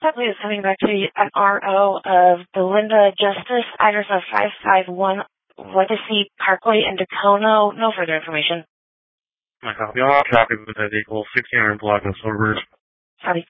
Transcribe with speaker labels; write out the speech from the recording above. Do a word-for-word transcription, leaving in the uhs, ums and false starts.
Speaker 1: Dudley is coming back to an R O of Belinda Justice, address of five five one Legacy Parkway in Dacono. No further information.
Speaker 2: My copy. All traffic was at equal sixteen hundred block of Silverbird.
Speaker 1: Copy.